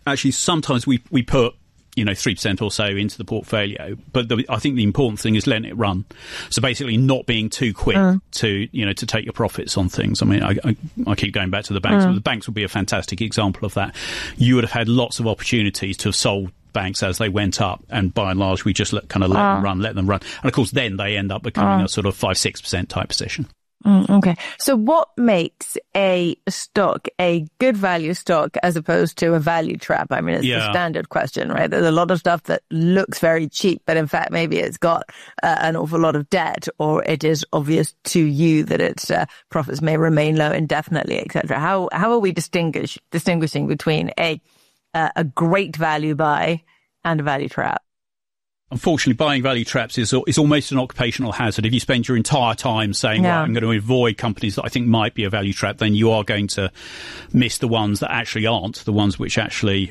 actually sometimes we put 3% or so into the portfolio. But I think the important thing is letting it run. So basically not being too quick to take your profits on things. I mean, I keep going back to the banks. The banks would be a fantastic example of that. You would have had lots of opportunities to have sold banks as they went up, and by and large we just let them run. And of course then they end up becoming a sort of 5-6% type position. Okay. So what makes a stock a good value stock as opposed to a value trap? I mean, it's the standard question, right? There's a lot of stuff that looks very cheap, but in fact, maybe it's got an awful lot of debt, or it is obvious to you that its profits may remain low indefinitely, etc. How are we distinguishing between a great value buy and a value trap? Unfortunately, buying value traps is almost an occupational hazard. If you spend your entire time saying, well, I'm going to avoid companies that I think might be a value trap, then you are going to miss the ones that actually aren't, the ones which actually,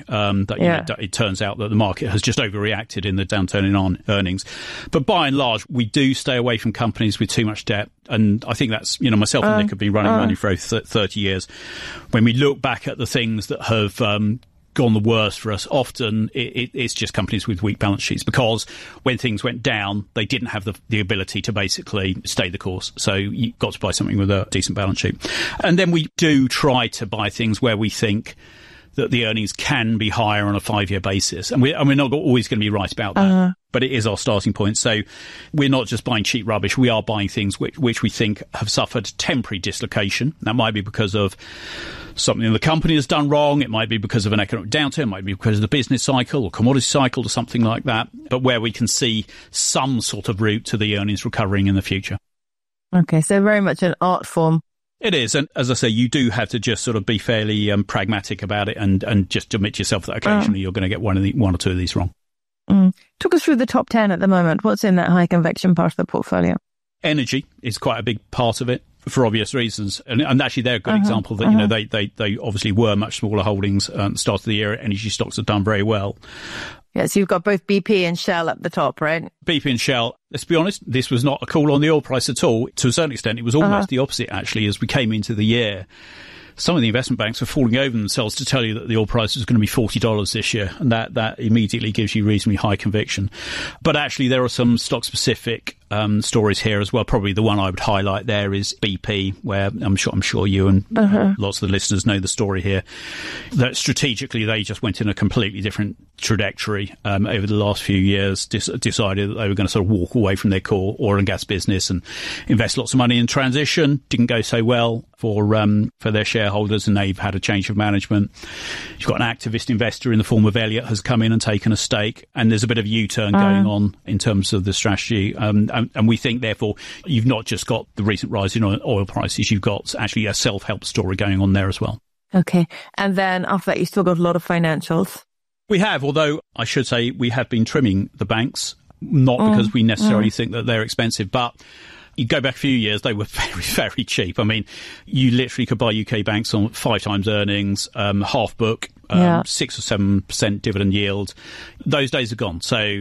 it turns out that the market has just overreacted in the downturn in earnings. But by and large, we do stay away from companies with too much debt. And I think that's, myself and Nick have been running money for over 30 years. When we look back at the things that have gone the worst for us, often it's just companies with weak balance sheets, because when things went down, they didn't have the ability to basically stay the course. So you got to buy something with a decent balance sheet. And then we do try to buy things where we think that the earnings can be higher on a 5-year basis. And we're not always going to be right about that, but it is our starting point. So we're not just buying cheap rubbish. We are buying things which we think have suffered temporary dislocation. That might be because of something the company has done wrong. It might be because of an economic downturn. It might be because of the business cycle or commodity cycle or something like that. But where we can see some sort of route to the earnings recovering in the future. Okay, so very much an art form. It is. And as I say, you do have to just sort of be fairly pragmatic about it and just admit to yourself that occasionally you're going to get one or two of these wrong. Talk us through the top 10 at the moment. What's in that high conviction part of the portfolio? Energy is quite a big part of it, for obvious reasons. And actually, they're a good example that, they obviously were much smaller holdings at the start of the year. Energy stocks have done very well. Yeah, so you've got both BP and Shell up the top, right? BP and Shell. Let's be honest, this was not a call on the oil price at all. To a certain extent, it was almost the opposite, actually, as we came into the year. Some of the investment banks were falling over themselves to tell you that the oil price is going to be $40 this year, and that immediately gives you reasonably high conviction. But actually, there are some stock-specific stories here as well. Probably the one I would highlight there is BP, where I'm sure you and lots of the listeners know the story here. That strategically, they just went in a completely different trajectory over the last few years. Decided that they were going to sort of walk away from their core oil and gas business and invest lots of money in transition. Didn't go so well for their shareholders, and they've had a change of management. You've got an activist investor in the form of Elliott has come in and taken a stake, and there's a bit of U-turn going on in terms of the strategy. And we think, therefore, you've not just got the recent rise in oil prices, you've got actually a self-help story going on there as well. Okay. And then after that, you still got a lot of financials. We have, although I should say we have been trimming the banks, not because we necessarily think that they're expensive, but you go back a few years, they were very, very cheap. I mean, you literally could buy UK banks on 5 times earnings, half book, 6 or 7% dividend yield. Those days are gone. So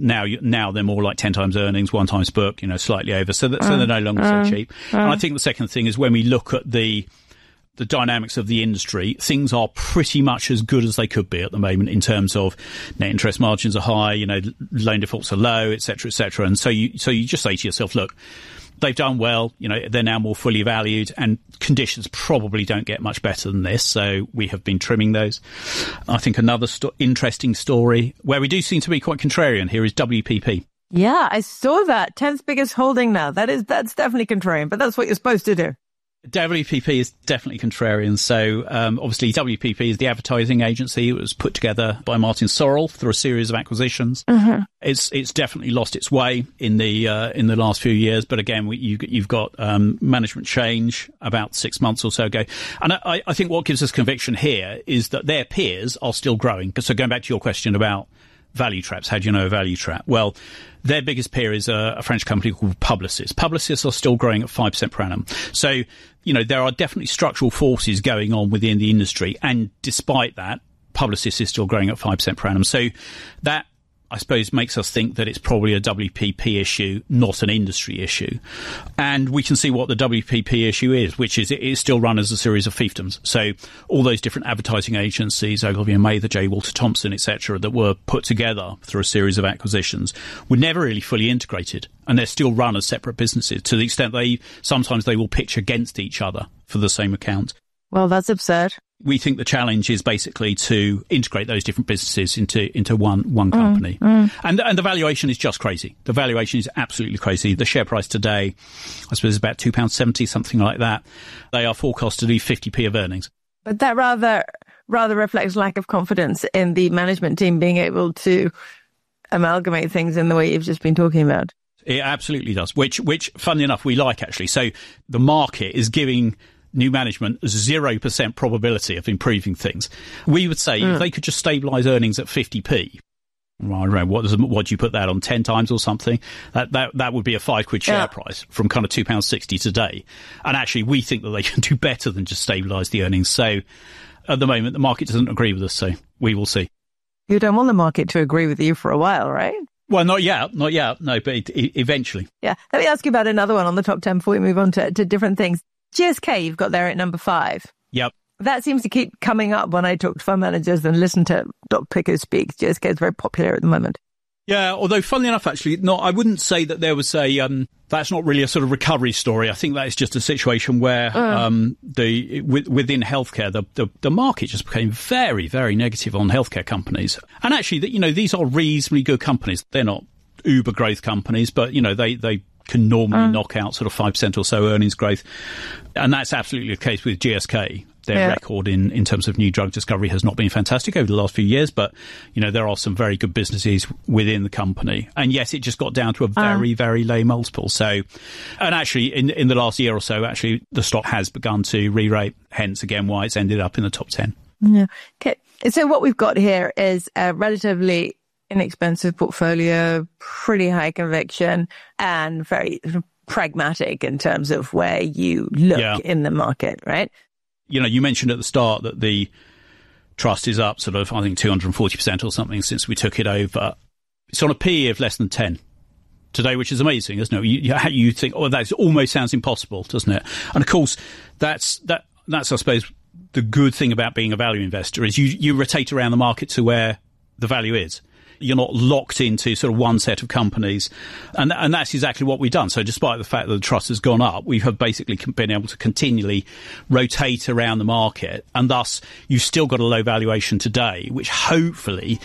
now they're more like 10 times earnings, 1 times book, slightly over. So they're no longer so cheap. And I think the second thing is when we look at the dynamics of the industry, things are pretty much as good as they could be at the moment in terms of net interest margins are high, loan defaults are low, et cetera, and so you just say to yourself, look, they've done well, they're now more fully valued, and conditions probably don't get much better than this, so we have been trimming those. I think another interesting story where we do seem to be quite contrarian here is WPP. Yeah, I saw that. 10th biggest holding now. That's definitely contrarian, but that's what you're supposed to do. WPP is definitely contrarian. So obviously WPP is the advertising agency. It was put together by Martin Sorrell through a series of acquisitions. It's definitely lost its way in the last few years. But again, you've got management change about 6 months or so ago. And I think what gives us conviction here is that their peers are still growing. So going back to your question about value traps, how do you know a value trap? Well, their biggest peer is a French company called Publicis. Publicis are still growing at 5% per annum. So, there are definitely structural forces going on within the industry. And despite that, Publicis is still growing at 5% per annum. So that, I suppose, makes us think that it's probably a WPP issue, not an industry issue. And we can see what the WPP issue is, which is it is still run as a series of fiefdoms. So all those different advertising agencies, Ogilvy and Mather, J. Walter Thompson, etc., that were put together through a series of acquisitions were never really fully integrated. And they're still run as separate businesses to the extent sometimes they will pitch against each other for the same account. Well, that's absurd. We think the challenge is basically to integrate those different businesses into one company. And the valuation is just crazy. The valuation is absolutely crazy. The share price today, I suppose, is about £2.70, something like that. They are forecast to do 50p of earnings. But that rather reflects lack of confidence in the management team being able to amalgamate things in the way you've just been talking about. It absolutely does, which funnily enough, we like, actually. So the market is giving new management 0% probability of improving things. We would say if they could just stabilise earnings at 50p, well, I don't know, what do you put that on, 10 times or something? That would be a £5 share price from kind of £2.60 today. And actually, we think that they can do better than just stabilise the earnings. So at the moment, the market doesn't agree with us, so we will see. You don't want the market to agree with you for a while, right? Well, not yet, no, but eventually. Yeah. Let me ask you about another one on the top 10 before we move on to different things. GSK, you've got there at number 5. Yep. That seems to keep coming up when I talk to fund managers and listen to Dr. Pickers speak. GSK is very popular at the moment. Yeah, although funnily enough, actually, I wouldn't say that there was that's not really a sort of recovery story. I think that is just a situation where within healthcare, the market just became very, very negative on healthcare companies. And actually, these are reasonably good companies. They're not uber growth companies, but, they can normally knock out sort of 5% or so earnings growth. And that's absolutely the case with GSK. Their record in terms of new drug discovery has not been fantastic over the last few years, but, there are some very good businesses within the company. And yes, it just got down to a very, very low multiple. So, and actually in the last year or so, actually the stock has begun to re-rate, hence again why it's ended up in the top 10. Yeah. Okay. So what we've got here is a relatively inexpensive portfolio, pretty high conviction, and very pragmatic in terms of where you look in the market, right? You mentioned at the start that the trust is up sort of, I think, 240% or something since we took it over. It's on a PE of less than 10 today, which is amazing, isn't it? You think, that almost sounds impossible, doesn't it? And of course, that's I suppose, the good thing about being a value investor is you rotate around the market to where the value is. You're not locked into sort of one set of companies. And that's exactly what we've done. So despite the fact that the trust has gone up, we have basically been able to continually rotate around the market. And thus, you've still got a low valuation today, which hopefully,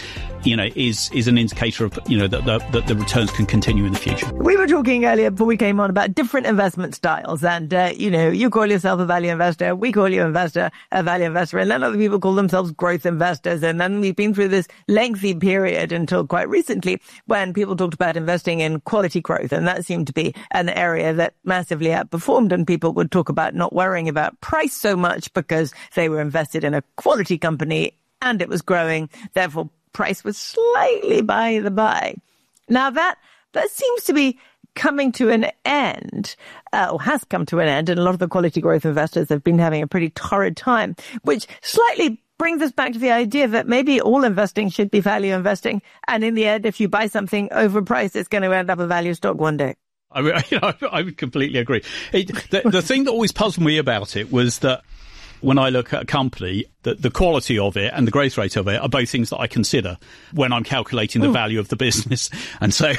is an indicator of, that the returns can continue in the future. We were talking earlier before we came on about different investment styles. And, you call yourself a value investor. We call you a value investor. And then other people call themselves growth investors. And then we've been through this lengthy period until quite recently when people talked about investing in quality growth. And that seemed to be an area that massively outperformed. And people would talk about not worrying about price so much because they were invested in a quality company and it was growing. Therefore, price was slightly by the by. Now that seems to be coming to an end, or has come to an end, and a lot of the quality growth investors have been having a pretty torrid time, which slightly brings us back to the idea that maybe all investing should be value investing. And in the end, if you buy something overpriced, it's going to end up a value stock one day. I would completely agree. The thing that always puzzled me about it was that when I look at a company, the quality of it and the growth rate of it are both things that I consider when I'm calculating the value of the business. And so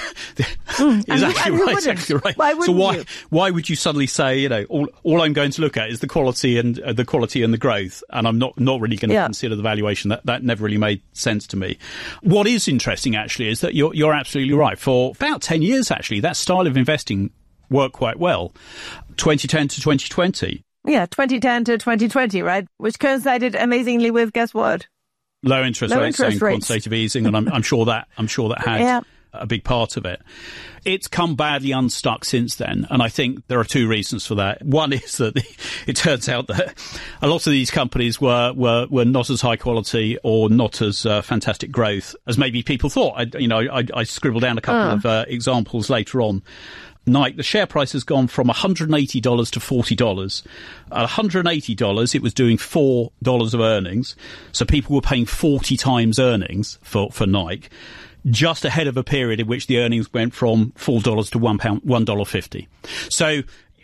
exactly right. Why would you suddenly say, all I'm going to look at is the quality and the growth, and I'm not really going to consider the valuation? That never really made sense to me. What is interesting actually is that you're absolutely right. For about 10 years actually, that style of investing worked quite well. 2010 to 2020. Yeah, 2010 to 2020, right? Which coincided amazingly with, guess what? Low interest rates and quantitative easing, and I'm sure that had a big part of it. It's come badly unstuck since then, and I think there are two reasons for that. One is that it turns out that a lot of these companies were not as high quality or not as fantastic growth as maybe people thought. I scribbled down a couple of examples later on. Nike, the share price has gone from $180 to $40. At $180, it was doing $4 of earnings. So people were paying 40 times earnings for Nike. just ahead of a period in which the earnings went from $4 to $1.50. So,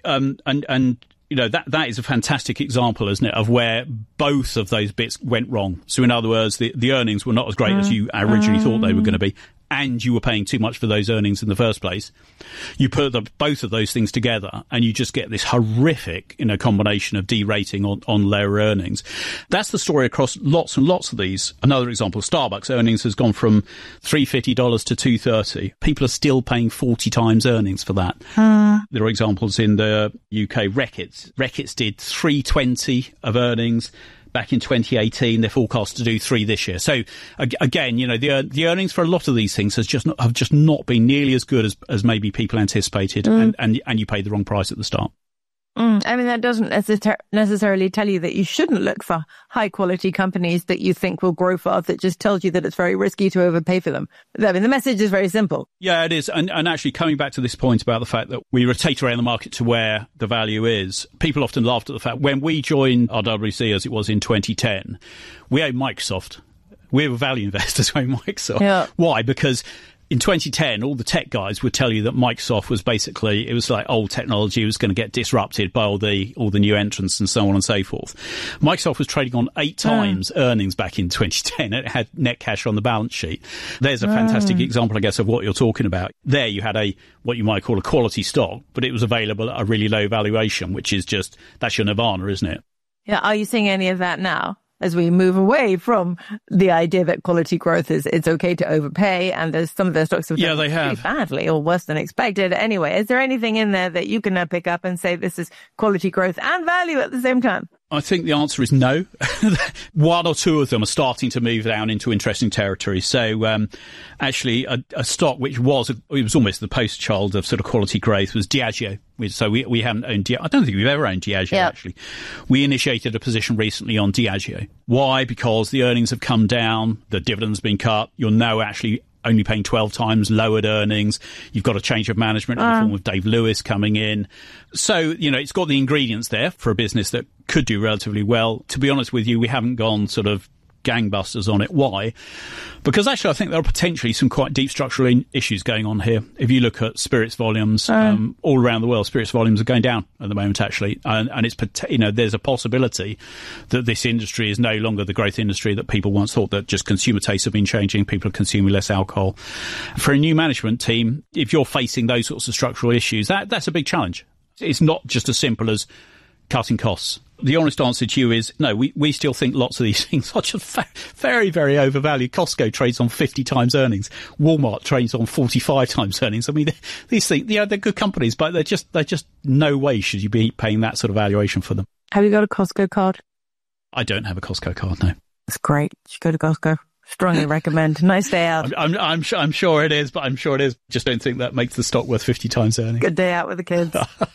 that is a fantastic example, isn't it, of where both of those bits went wrong. So in other words, the earnings were not as great as you originally thought they were going to be, and you were paying too much for those earnings in the first place. You put both of those things together and you just get this horrific, combination of derating on lower earnings. That's the story across lots and lots of these. Another example, Starbucks earnings has gone from $350 to $230. People are still paying 40 times earnings for that. There are examples in the UK. Reckitt's did $320 of earnings back in 2018. They're forecast to do 3 this year. So again, the earnings for a lot of these things have just not been nearly as good as maybe people anticipated, and you paid the wrong price at the start. I mean, that doesn't necessarily tell you that you shouldn't look for high quality companies that you think will grow fast. It just tells you that it's very risky to overpay for them. I mean, the message is very simple. Yeah, it is. And actually coming back to this point about the fact that we rotate around the market to where the value is, people often laughed at the fact when we joined RWC, as it was in 2010, we owned Microsoft. We were value investors who owned Microsoft. Yeah. Why? Because in 2010, all the tech guys would tell you that Microsoft was basically, it was like old technology was going to get disrupted by all the new entrants and so on and so forth. Microsoft was trading on 8 times earnings back in 2010. It had net cash on the balance sheet. There's a fantastic example, I guess, of what you're talking about. There you had what you might call a quality stock, but it was available at a really low valuation, which is that's your nirvana, isn't it? Yeah. Are you seeing any of that now? As we move away from the idea that quality growth it's okay to overpay, and there's some of their stocks have done pretty badly or worse than expected. Anyway, is there anything in there that you can now pick up and say this is quality growth and value at the same time? I think the answer is no. 1 or 2 of them are starting to move down into interesting territory. So, actually, a stock which was almost the poster child of sort of quality growth was Diageo. So we haven't owned Diageo. I don't think we've ever owned Diageo, actually. We initiated a position recently on Diageo. Why? Because the earnings have come down, the dividend's been cut, you're now actually only paying 12 times lowered earnings. You've got a change of management in the form of Dave Lewis coming in. So, it's got the ingredients there for a business that could do relatively well. To be honest with you, we haven't gone sort of gangbusters on it. Why? Because actually I think there are potentially some quite deep structural issues going on here. If you look at spirits volumes all around the world, spirits volumes are going down at the moment actually, and it's there's a possibility that this industry is no longer the growth industry that people once thought, that just consumer tastes have been changing, people are consuming less alcohol. For a new management team, if you're facing those sorts of structural issues, that's a big challenge. It's not just as simple as cutting costs. The honest answer to you is no, we still think lots of these things are just very, very overvalued. Costco trades on 50 times earnings. Walmart trades on 45 times earnings. I mean, these things, they're good companies, but they're just no way should you be paying that sort of valuation for them. Have you got a Costco card? I don't have a Costco card, no. That's great. You should go to Costco. Strongly recommend. Nice day out. I'm sure it is, but I'm sure it is. Just don't think that makes the stock worth 50 times earnings. Good day out with the kids.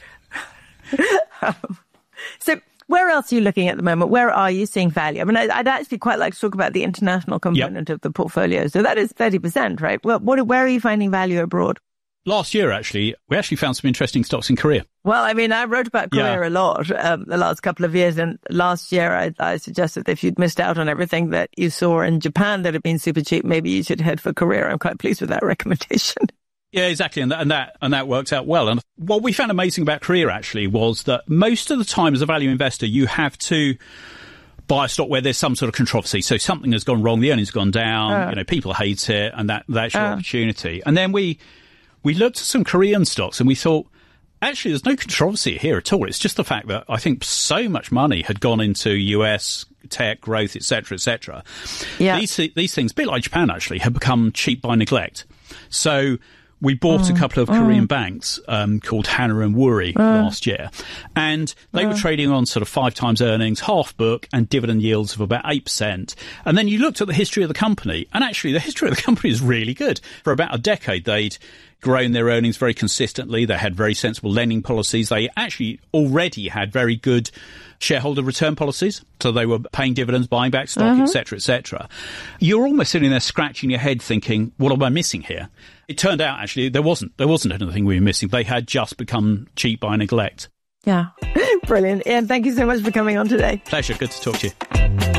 So where else are you looking at the moment? Where are you seeing value? I mean, I'd actually quite like to talk about the international component of the portfolio. So that is 30%, right? Well, where are you finding value abroad? Last year, actually, we actually found some interesting stocks in Korea. Well, I mean, I wrote about Korea a lot the last couple of years. And last year, I suggested that if you'd missed out on everything that you saw in Japan that had been super cheap, maybe you should head for Korea. I'm quite pleased with that recommendation. Yeah, exactly. And that worked out well. And what we found amazing about Korea actually was that most of the time as a value investor, you have to buy a stock where there's some sort of controversy. So something has gone wrong, the earnings have gone down, people hate it, and that's your opportunity. And then we looked at some Korean stocks and we thought, actually, there's no controversy here at all. It's just the fact that I think so much money had gone into US tech growth, et cetera, et cetera. Yeah. These things, a bit like Japan actually, have become cheap by neglect. So we bought a couple of Korean banks called Hana and Woori last year, and they were trading on sort of 5 times earnings, half book, and dividend yields of about 8%. And then you looked at the history of the company, and actually the history of the company is really good. For about a decade, they'd grown their earnings very consistently. They had very sensible lending policies. They actually already had very good shareholder return policies. So they were paying dividends, buying back stock, et cetera, et cetera. You're almost sitting there scratching your head thinking, what am I missing here? It turned out, actually, there wasn't anything we were missing. They had just become cheap by neglect. Yeah. Brilliant. Ian, thank you so much for coming on today. Pleasure. Good to talk to you.